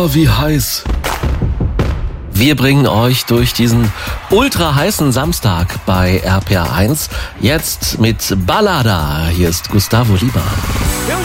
Wie heiß. Wir bringen euch durch diesen ultra heißen Samstag bei RPR1. Jetzt mit Ballada. Hier ist Gustavo Lima.